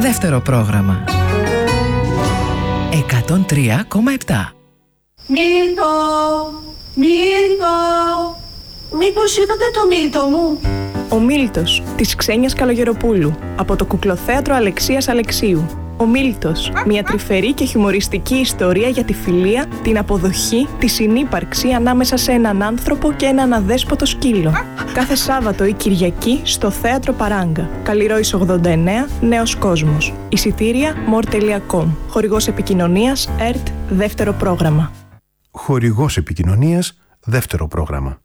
δεύτερο πρόγραμμα. 103,7. Μίλτο! Μίλτο! Μήπως είδατε το Μίλτο μου? Ο Μίλτος της Ξένιας Καλογεροπούλου από το κουκλοθέατρο Αλεξίας Αλεξίου. Ο Μίλτος, μια τρυφερή και χιουμοριστική ιστορία για τη φιλία, την αποδοχή, τη συνύπαρξη ανάμεσα σε έναν άνθρωπο και έναν αδέσποτο σκύλο. Κάθε Σάββατο ή Κυριακή στο Θέατρο Παράγκα. Καλλιρόης 89, Νέος Κόσμος. Εισιτήρια more.com. Χορηγός επικοινωνίας ΕΡΤ, δεύτερο πρόγραμμα. Χορηγός επικοινωνίας, δεύτερο πρόγραμμα.